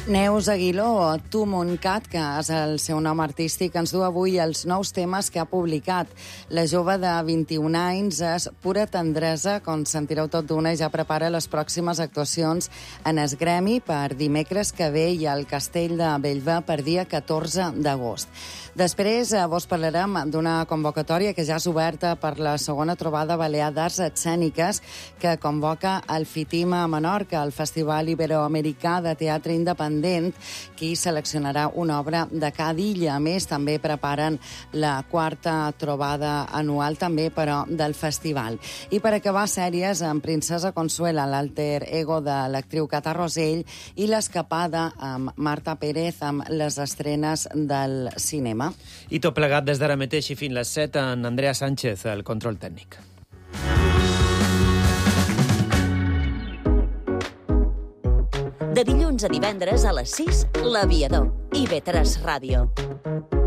Neus Aguiló, Tu Montcat, que és el seu nom artístic, ens du avui els nous temes que ha publicat. La jove de 21 anys és pura tendresa, com sentireu tot d'una, i ja prepara les pròximes actuacions en el Gremi per dimecres que ve i al Castell de Bellver per dia 14 d'agost. Després vos parlarem d'una convocatòria que ja és oberta per la segona trobada balear d'arts escèniques que convoca el FITIM a Menorca, el Festival Iberoamericà de Teatre Independent, que seleccionarà una obra de cada illa. A més, també preparen la quarta trobada anual, també, però, del festival. I per acabar sèries, amb Princesa Consuela, l'alter ego de l'actriu Cata Rosell, i l'escapada amb Marta Pérez amb les estrenes del cinema. I tot plegat des d'ara mateix i fins les 7 en Andrea Sánchez, el control tècnic. De dilluns a divendres a les 6, L'Aviador, IB3 Ràdio.